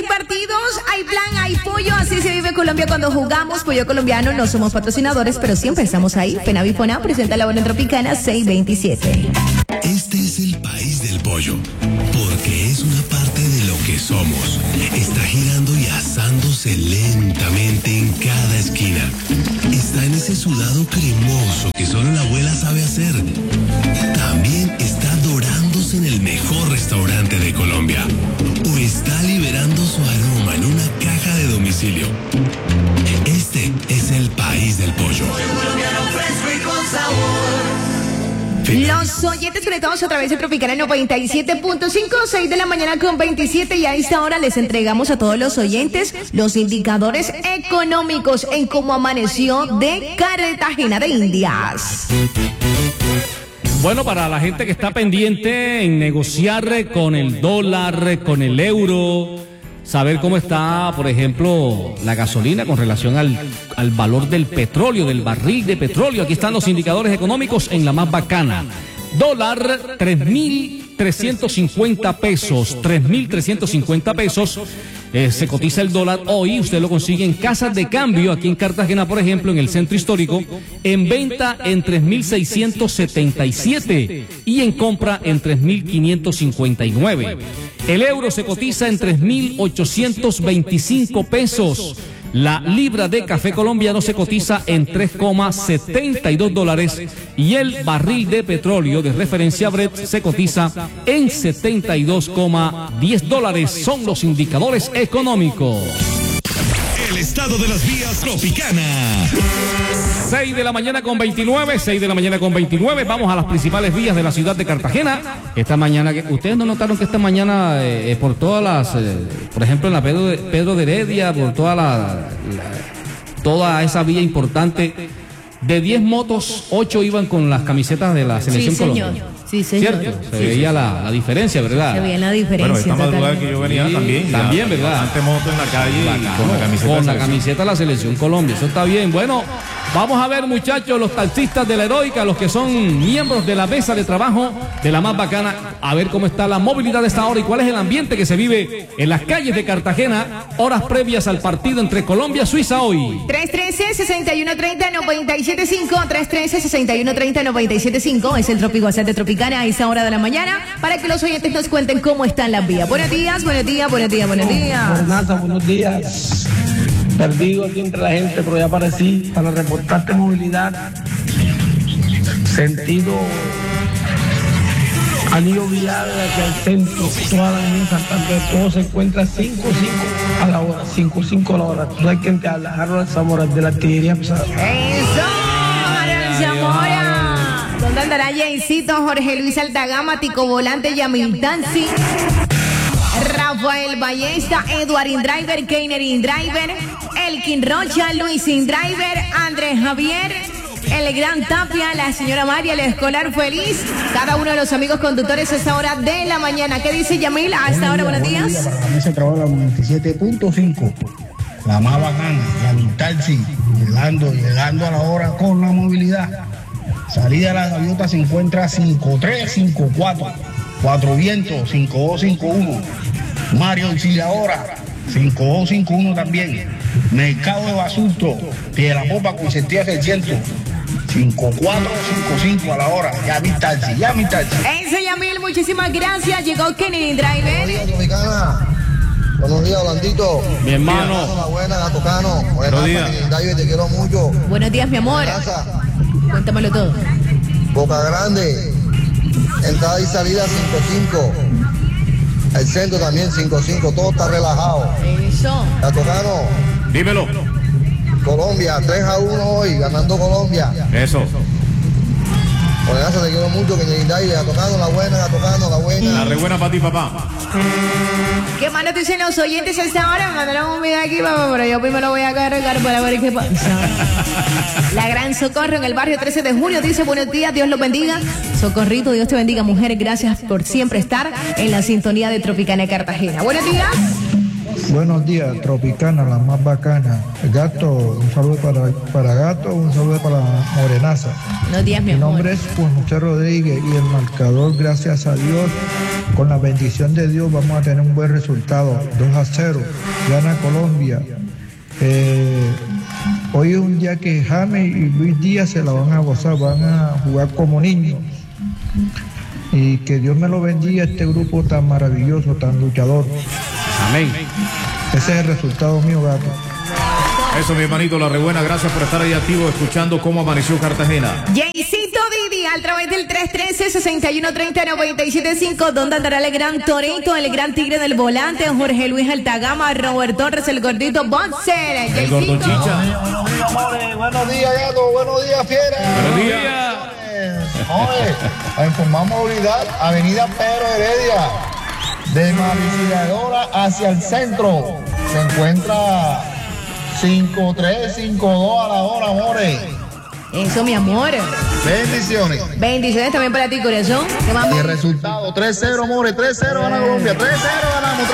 hay partidos, hay plan, hay pollo. Así se vive Colombia cuando jugamos. Pollo colombiano, no somos patrocinadores, pero siempre estamos ahí. Fenavifona presenta la Buena Tropicana 627. Este es el país del pollo, porque es una parte de lo que somos. Está girando y asándose lentamente en cada esquina. Está en ese sudado cremoso que solo la abuela sabe hacer. También está dorándose en el mejor restaurante de Colombia. O está liberando su aroma en una caja de domicilio. Este es el país del pollo. Los oyentes conectados a través de Tropicana 97.5, 6 de la mañana con 27, y a esta hora les entregamos a todos los oyentes los indicadores económicos en cómo amaneció de Cartagena de Indias. Bueno, para la gente que está pendiente en negociar con el dólar, con el euro, saber cómo está, por ejemplo, la gasolina con relación al valor del petróleo, del barril de petróleo. Aquí están los indicadores económicos en la más bacana. Dólar, 3.350 pesos. 3.350 pesos. Se cotiza el dólar hoy. Usted lo consigue en casas de cambio aquí en Cartagena, por ejemplo, en el centro histórico, en venta en 3.677 y en compra en 3.559. El euro se cotiza en 3.825 pesos. La libra de café colombiano se cotiza en 3,72 dólares y el barril de petróleo de referencia Brent se cotiza en 72,10 dólares. Son los indicadores económicos. El estado de las vías Tropicana. 6 de la mañana con 29, 6 de la mañana con 29. Vamos a las principales vías de la ciudad de Cartagena. Esta mañana, ¿ustedes no notaron que esta mañana por todas las, por ejemplo en la Pedro de Heredia, por toda esa vía importante, de 10 motos, 8 iban con las camisetas de la selección colombiana? Sí, señor. ¿Cierto? Se veía la diferencia, ¿verdad? Se veía la diferencia. Bueno, esta madrugada que yo venía también, ¿verdad? Bastante moto en la calle con la camiseta de la selección Colombia. Eso está bien. Bueno, vamos a ver, muchachos, los taxistas de la Heroica, los que son miembros de la mesa de trabajo de la más bacana, a ver cómo está la movilidad de esta hora y cuál es el ambiente que se vive en las calles de Cartagena, horas previas al partido entre Colombia y Suiza hoy. 313-6130-975, 313-6130-975, es el Trópico WhatsApp de Tropicana a esa hora de la mañana, para que los oyentes nos cuenten cómo están las vías. Buenos días, buenos días, buenos días, buenos días. Buenos días. Perdido aquí entre la gente, pero ya aparecí para reportarte movilidad. Sentido anillo vial hacia el centro, toda la avenida Santander, todo se encuentra 5-5 a la hora, 5-5 a la hora. Tú sabes quién te habla, Harold Zamora, de la artillería pesada. ¡Eso! ¡Harold Zamora! ¿Dónde andará Jaycito, Jorge Luis Altagama, Tico Volante, Yamil Tansi, Rafael Ballesta, Edward Indriver, Keiner Indriver, Elkin Rocha, Luis Indriver, Andrés Javier, el Gran Tapia, la señora María, el escolar feliz, cada uno de los amigos conductores a esta hora de la mañana? ¿Qué dice Yamil a esta hora? Buenos días. Para la mesa de trabajo la 97.5, la más bacana, Yamil Taxi, llegando a la hora con la movilidad. Salida de la gaviota se encuentra 5354, 4 vientos, 5251. Mario Auxiliadora, 5251 también. Mercado de Basurto, Piedrapopa con Centella 600, 5455 a la hora. Ya mi taxi. Eso, Yamil, muchísimas gracias. Llegó Kenny Driver. Buenos días, Orlandito. Mi hermano. La buena, Gatocano. Buenos días. Te quiero mucho. Buenos días, mi amor. Cuéntamelo todo. Boca Grande, entrada y salida 5-5. El centro también 5-5, todo está relajado. Eso. Gatocano. Dímelo. Colombia, 3-1 hoy, ganando Colombia. Eso. Por eso te quiero mucho, que Gatocano, la buena, Gatocano, la buena. La re buena para ti, papá. ¿Qué más nos dicen los oyentes a esta hora? Me mandaron un video aquí, papá, pero yo primero voy a cargar para ver qué pasa. La Gran Socorro en el barrio 13 de junio dice: buenos días, Dios los bendiga. Socorrito, Dios te bendiga, mujeres. Gracias por siempre estar en la sintonía de Tropicana Cartagena. Buenos días. Buenos días, Tropicana, la más bacana. Gato, un saludo para Gato, un saludo para Morenaza. Buenos días, mi Mi amor. nombre es Juan José Rodríguez y el marcador, gracias a Dios, con la bendición de Dios, vamos a tener un buen resultado. 2-0, gana Colombia. Hoy es un día que James y Luis Díaz se la van a gozar, van a jugar como niños. Y que Dios me lo bendiga, este grupo tan maravilloso, tan luchador. Amén. Ese es el resultado mío, Gato. Eso, mi hermanito, la rebuena. Gracias por estar ahí activo escuchando cómo amaneció Cartagena. Jaycito Didi a través del 313-6130-975. ¿Dónde andará el gran Torito, el gran tigre del volante? Jorge Luis Altagama, Robert Torres, el gordito Boxer. El gordo Chicha. Buenos días, amores. Buenos días, Gato. Buenos días, Fiera. Buenos días. Oye, a informar movilidad, Avenida Pedro Heredia, de Mavicidadora hacia el centro, se encuentra 5352 a la hora, amores. Eso, mi amor. Bendiciones. Bendiciones también para ti, corazón. ¿Qué más? Y el resultado, 3-0, amores, 3-0 gana Colombia, 3-0 ganamos,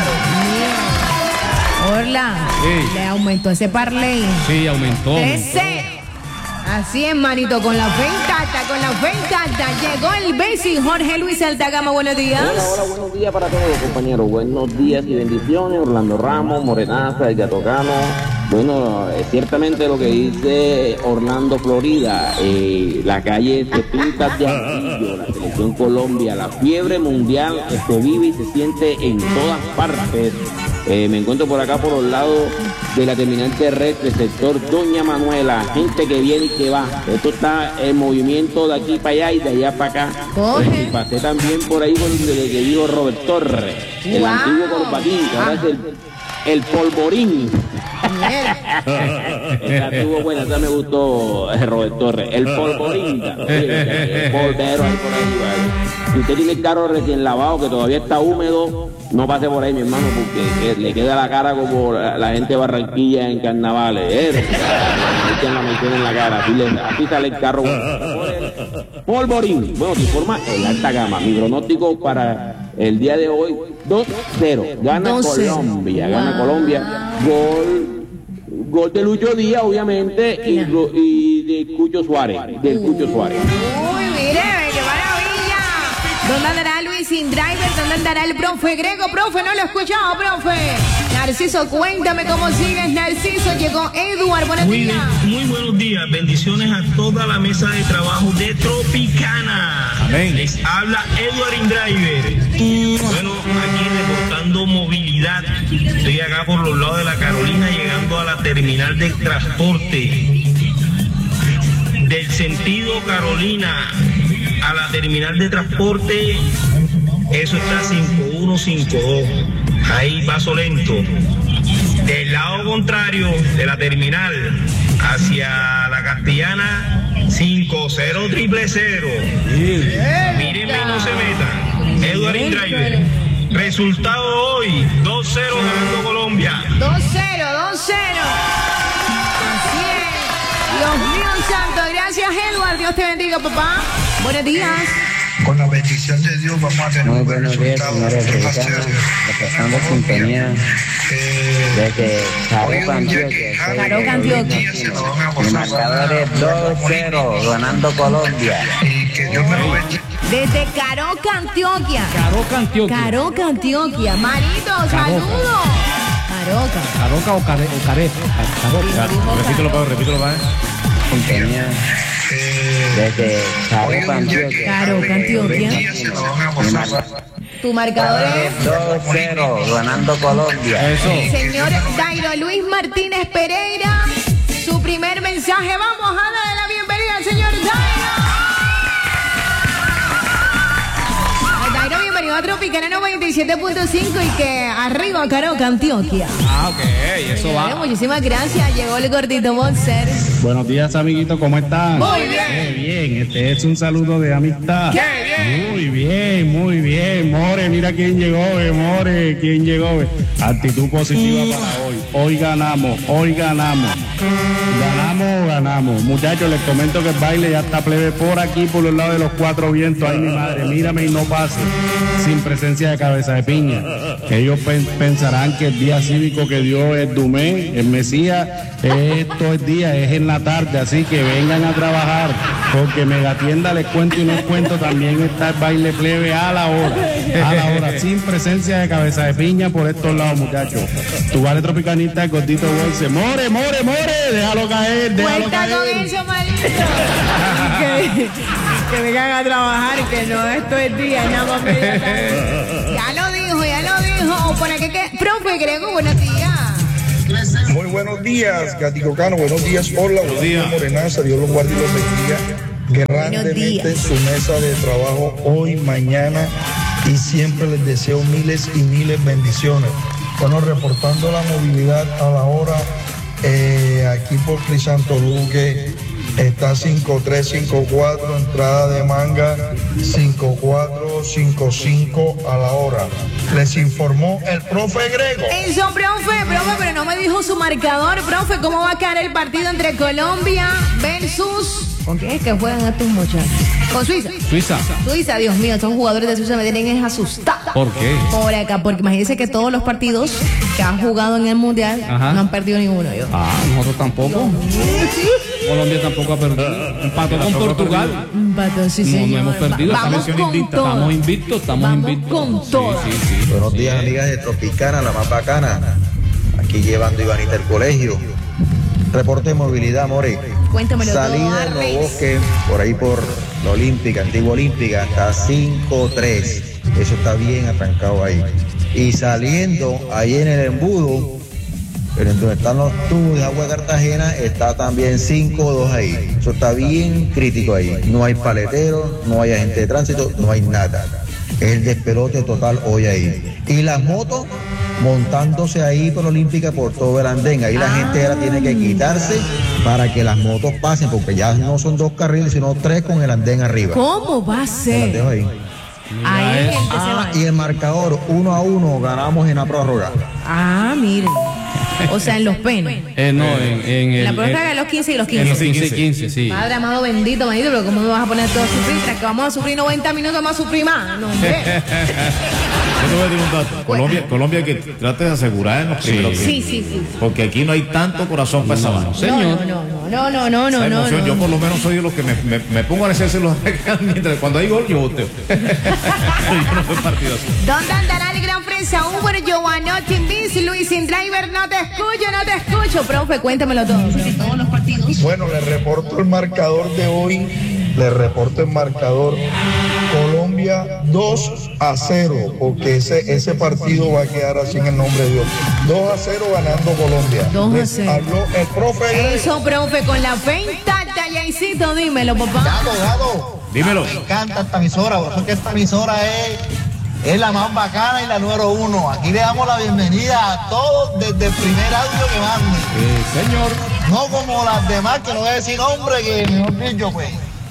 3-0. Hola. Sí. Le aumentó ese parlay. Sí, aumentó. 13. Así es, manito, con la fe intacta, con la fe intacta. Llegó el Bessi, Jorge Luis Altagama, buenos días. Hola, buenos días para todos los compañeros. Buenos días y bendiciones. Orlando Ramos, Morenaza, el Gato Cano. Bueno, ciertamente lo que dice Orlando, Florida, la calle se pinta de amarillo, la selección Colombia, la fiebre mundial se vive y se siente en todas partes. Me encuentro por acá por los lados de la terminal terrestre, sector Doña Manuela, gente que viene y que va. Esto está en movimiento de aquí para allá y de allá para acá. Coge. Y pasé también por ahí por donde que dijo Robert Torres, el Wow. antiguo Corbatín, que ahora es el polvorín. Esa estuvo buena, esa me gustó, Robert Torres. El polvorín, el polvero ahí por ahí, ¿vale? Si usted tiene el carro recién lavado, que todavía está húmedo, no pase por ahí, mi hermano, porque le queda la cara como la gente de Barranquilla en carnavales. Le echan la mención en la cara, así sale el carro. Polvorín. Bueno, te informa el Alta Gama. Mi pronóstico para el día de hoy, 2-0. Gana 2-0. Colombia, gana Colombia. Gol de Lucho Díaz, obviamente, y de Cucho Suárez. Del Cucho Suárez. Uy, mire, qué maravilla. ¿Dónde andará Luis sin driver? ¿Dónde andará el profe Grego? Profe, no lo he escuchado, profe. Narciso, cuéntame cómo sigues, Narciso. Llegó Edward, buenos días. Muy buenos días, bendiciones a toda la mesa de trabajo de Tropicana. Amén. Les habla Edward Indriver. Bueno, aquí reportando movilidad. Estoy acá por los lados de la Carolina, llegando a la terminal de transporte. Del sentido Carolina a la terminal de transporte, eso está 5152. Ahí paso lento. Del lado contrario de la terminal hacia la Castellana, 50000. Mírenme y no se metan. Edward Driver. Resultado hoy, 2-0 ganando Colombia. 2-0, 2-0. Así es. Dios mío santo, gracias Edward. Dios te bendiga, papá. Buenos días. Con la bendición de Dios vamos a tener Muy un buen buenos días, resultado. señores Tropicana, reportando sintonía desde Jaroca, Antioquia. Jaroca, Antioquia. Mi marcador es 2-0, ganando Colombia. Y que Dios me lo bendiga. Desde Caroca, Antioquia. Caroca, Antioquia. Caroca, Antioquia. Marito, saludos. Caroca. Caroca o Carepa. Repítelo, padre. Sintonía desde Jaroca, Antioquia. Caroca, Antioquia. Mi marcador Tu marcador es es 2-0, ganando Colombia. Eso. señor Dairo Luis Martínez Pereira. Su primer mensaje. Vamos a darle la bienvenida al señor Dairo. Dairo, bienvenido a Tropicana 97.5 y que arriba Caroca, Antioquia. Ah, ok, eso Señores, va. muchísimas gracias. Llegó el gordito Monster. Buenos días, amiguitos, ¿cómo están? Muy bien. Bien, este es un saludo de amistad. ¡Qué bien! Muy bien, More, mira quién llegó, More, quién llegó. Actitud positiva para hoy. Hoy ganamos. Ganamos. Muchachos, les comento que el baile ya está plebe por aquí, por los lados de los cuatro vientos. Ay, mi madre, mírame y no pase. Sin presencia de cabeza de piña. Que ellos pensarán que el día cívico que dio el Dumé, el Mesías, esto es día, es en la tarde. Así que vengan a trabajar, porque Megatienda, les cuento y no les cuento, también está el baile plebe a la hora, sin presencia de cabeza de piña por estos lados, muchachos. Tu vale tropicanista, el gordito bolse. More, déjalo caer. Cuenta con eso, malito. que vengan a trabajar, que no esto es día, nada más. Ya lo dijo. ¿Para qué? Profe Grego, buenos días. Muy buenos días, Gaticocano, buenos días, hola, buenos días, Morenaza, Dios los guarde y los bendiga grandemente en su mesa de trabajo hoy, mañana y siempre les deseo miles y miles bendiciones. Bueno, reportando la movilidad a la hora, aquí por Crisanto Luque, está 5354, entrada de Manga 5455 a la hora. Les informó el profe Grego. Eso, profe, pero no me dijo su marcador, profe. ¿Cómo va a quedar el partido entre Colombia versus... ¿Con qué es que juegan estos muchachos? Con Suiza. Suiza, Dios mío, estos jugadores de Suiza me tienen asustado. ¿Por qué? Por acá, porque imagínense que todos los partidos que han jugado en el Mundial no han perdido ninguno. Nosotros tampoco. Colombia tampoco ha perdido. Empató con Portugal. Sí, señor. No hemos perdido. Vamos invictos. Con todo. Sí. Buenos días, amigas de Tropicana, la más bacana. Aquí llevando Ivanita al colegio. Reporte de movilidad, More. Cuéntamelo todo, Salida del Nuevo Bosque, por ahí por la Olímpica, Antigua Olímpica, hasta 5-3. Eso está bien arrancado ahí. Y saliendo ahí en el embudo, pero en donde están los tubos de agua de Cartagena, está también 5-2 ahí. Eso está bien crítico ahí. No hay paleteros, no hay agente de tránsito, no hay nada. Es el despelote total hoy ahí. Y las motos montándose ahí por la Olímpica por todo el andén. Ahí la gente ahora tiene que quitarse para que las motos pasen, porque ya no son 2 carriles, sino 3 con el andén arriba. ¿Cómo va a ser? Dejo ahí. Y el marcador 1-1 ganamos en la prórroga. Miren. O sea, en los penos. En la prórroga de los 15 y los 15. En los 15, sí. Padre amado, bendito, pero ¿cómo me vas a poner todo a sufrir? Tras que vamos a sufrir 90 minutos, vamos a sufrir más. No, hombre. Yo te voy a decir un dato. Colombia que trate de asegurar en los primeros tiempos. Sí. Porque aquí no hay tanto corazón para esa mano. Señor. No. Yo por lo menos soy de los que me pongo a hacerse los mientras cuando hay gol yo boteo. Yo no soy partido así. ¿Dónde andará el gran Fresa Uber, Giovanotti, Bis, Luis Sin Driver? No te escucho. Profe, cuéntamelo todo. Todos los partidos. Bueno, les reporto el marcador de hoy. Colombia 2-0, porque ese partido va a quedar así en el nombre de Dios. 2-0 ganando Colombia. 2-0. Habló el profe. Eso, profe, con la fe intacta, Yaisito, dímelo, papá. Dado. Dímelo. Me encanta esta emisora, porque esta emisora es la más bacana y la número 1. Aquí le damos la bienvenida a todos desde el primer audio que manden. Señor. No como las demás, que no voy a decir nombre, que mejor dicho, pues.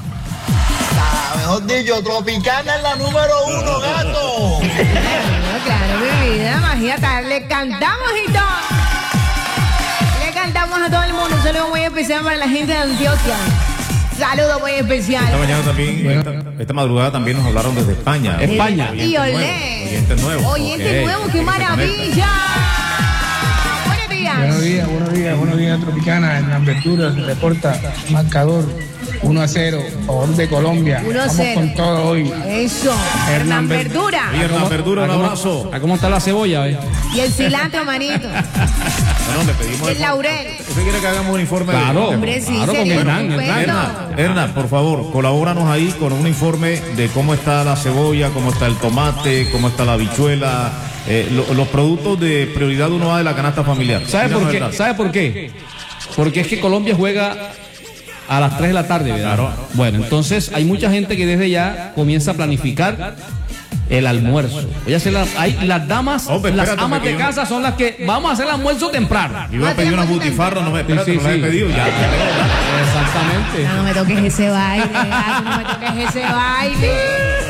Mejor dicho, Tropicana es la número 1, gato. Claro, mi vida, imagínate, le cantamos y todo. Le cantamos a todo el mundo. Un saludo muy especial para la gente de Antioquia. Saludo muy especial. Esta mañana también, esta madrugada también nos hablaron desde España. Y olé. Oyente nuevo. Oyente nuevo, qué maravilla. Buenos días, Tropicana. En la apertura se reporta marcador 1-0, favor de Colombia. 1-0. Vamos con todo hoy. Eso, Hernán Verdura. Hernán Verdura, un abrazo. ¿Cómo está la cebolla? Y el cilantro, manito. Le pedimos el laurel. ¿Usted quiere que hagamos un informe? Claro, hombre, sí, claro, con Hernán, por favor, colabóranos ahí con un informe de cómo está la cebolla, cómo está el tomate, cómo está la habichuela, los productos de prioridad 1A de la canasta familiar. ¿Sabe por qué? Porque es que Colombia juega a las 3 de la tarde, ¿verdad? Claro. Bueno, entonces hay mucha gente que desde ya comienza a planificar el almuerzo. Voy a hacer las damas, las amas de casa son las que vamos a hacer el almuerzo temprano. Iba a pedir unas butifarras, no me he pedido ya. Exactamente. No me toques ese baile, no me toques ese baile.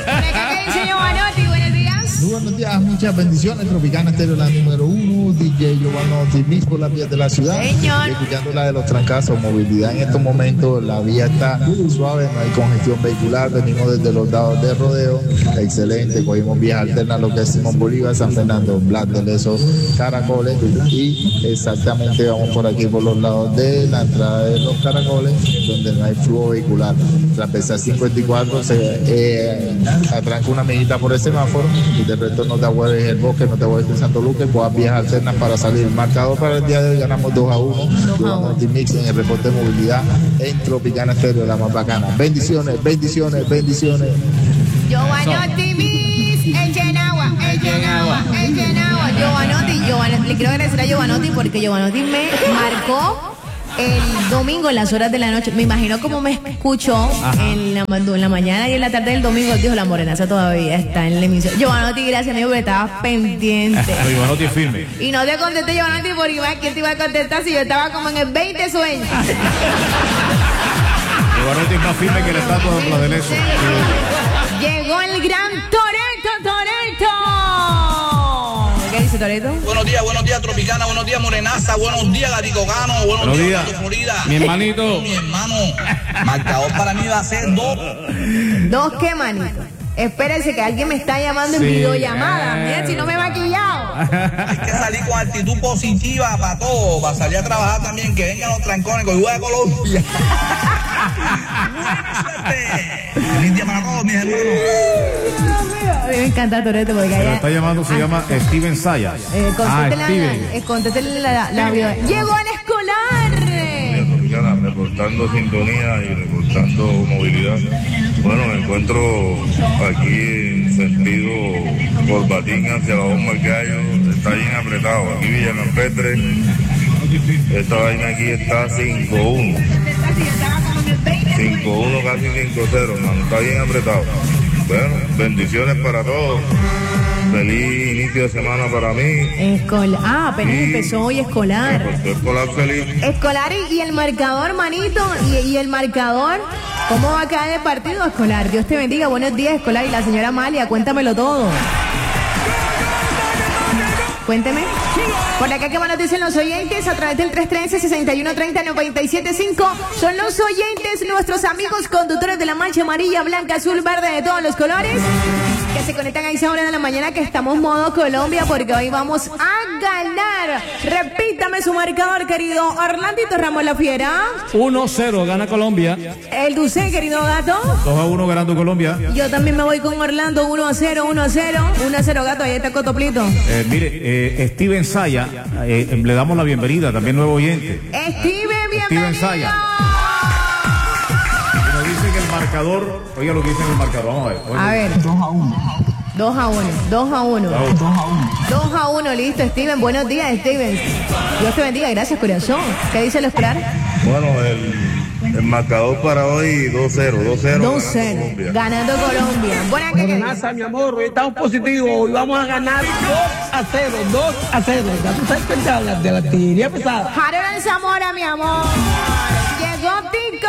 ¿Qué dice Giovanotti? Buenos días. Muy buenos días, muchas bendiciones. Tropicana Estéreo, la número 1. DJ Giovanotti, Mix por las vías de la ciudad. Señor. Escuchando la de los trancazos, movilidad en estos momentos. La vía está suave, no hay congestión vehicular. Venimos desde los lados de Rodeo. Excelente. Cogimos vías alternas, lo que es Simón Bolívar, San Fernando, Blas de Leso, Caracoles. Y exactamente vamos por aquí, por los lados de la entrada de los Caracoles, donde no hay flujo vehicular. Tras pesar 54, se atranca una medita por el semáforo. Y de resto no te aguardes el bosque, no te aguardes en Santo Luque, puedas vías alternas para salir. Marcador para el día de hoy, ganamos 2-1. Giovanotti Mix en el reporte de movilidad en Tropicana Estéreo, la más bacana. Bendiciones, bendiciones, bendiciones. Giovanotti Mix, echen agua, echen agua, echen agua. Giovanotti, le quiero agradecer a Giovanotti porque Giovanotti me marcó el domingo en las horas de la noche. Me imagino cómo me escuchó en la mañana y en la tarde del domingo. Dijo, la morenaza todavía está en la emisión. Giovanotti, gracias amigo, porque estabas pendiente. Giovanotti firme. Y no te contesté, Giovanotti, porque ¿quién te iba a contestar si yo estaba como en el 20 sueños? Giovanotti es más firme que el estatua de Blas de Leso. Llegó el gran Toretto. ¿Qué dice Toretto? Buenos días, Tropicana, buenos días, Morenaza, buenos días, Gaticocano, buenos días, Florida. Mi hermanito. Mi hermano, marcador para mí va a ser 2. ¿2 qué, manito? Espérense que alguien me está llamando en videollamada. Mira, si no me he maquillado. Hay que salir con actitud positiva para todo, para salir a trabajar también, que vengan los trancones, con de Colombia. Buena suerte. Feliz día para todos, mis hermanos. A mí me encanta Toretto porque Se lo está llamando, se llama Steven Sayas. Contéstele la vida. Llegó el escolar. Reportando sintonía y reportando movilidad. Bueno, me encuentro aquí en sentido Corbatín hacia la bomba del Gallo. Está bien apretado. Aquí Villanapetre. Esta vaina aquí está 5-1. 5-1, casi 5-0, hermano. Está bien apretado. Bueno, bendiciones para todos. Feliz inicio de semana para mí. Apenas empezó hoy escolar. Escolar feliz. Escolar y el marcador, manito. Y el marcador, ¿cómo va a caer el partido escolar? Dios te bendiga. Buenos días, escolar. Y la señora Amalia, cuéntamelo todo. Cuénteme. Por acá, ¿qué nos dicen los oyentes? A través del 313-6130-975. Son los oyentes, nuestros amigos conductores de la mancha amarilla, blanca, azul, verde, de todos los colores, que se conectan a esa hora de la mañana, que estamos modo Colombia, porque hoy vamos a ganar. Repítame su marcador, querido Orlandito Ramos La Fiera. 1-0, gana Colombia. El Duce, querido gato. 2-1 ganando Colombia. Yo también me voy con Orlando, 1-0, 1-0, gato, ahí está Cotoplito. Mire, Steven Sayas, le damos la bienvenida, también nuevo oyente. Steven, bienvenido. Steven Sayas. Nos dicen que el marcador, oiga lo que dicen el marcador, vamos a ver. A ver. 2-1, listo, Steven. Buenos días, Steven. Dios te bendiga, gracias, corazón. ¿Qué dice el escolar? Bueno, el marcador para hoy 2-0. Ganando Colombia. Buena que Morenaza, mi amor, hoy estamos positivos. Hoy vamos a ganar 2-0. Ya tú sabes cuenta de la artillería pesada. Harold Zamora, mi amor. Llegó Tico.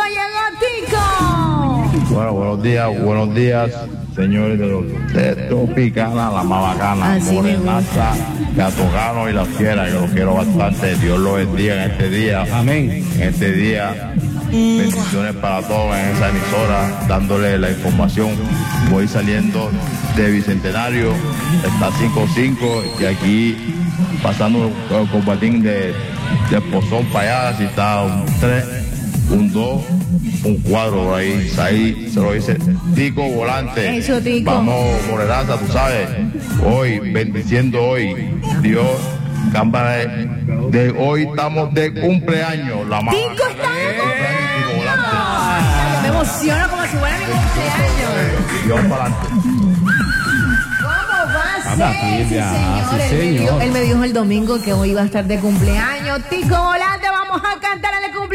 Bueno, buenos días, señores de Tropicana, la más bacana, Morenaza, Gatocano y La Fiera, que los quiero bastante. Dios los bendiga en este día. Amén. En este día, bendiciones para todos en esa emisora, dándole la información. Voy saliendo de Bicentenario, está 5-5, y aquí pasando el combatín de Pozón para allá, si está un 3, un 2, un 4 por ahí. Ahí se lo dice Tico Volante. Eso, Tico. Vamos, Morenaza, tú sabes. Hoy, bendiciendo hoy. Dios, cámara de hoy estamos de cumpleaños. La madre. Tico está de cumpleaños. Me emociono como si fuera mi cumpleaños. Dios para adelante. ¿Cómo va a ser, señor? Él me dijo el domingo que hoy iba a estar de cumpleaños. Tico Volante, vamos a cantar el cumpleaños.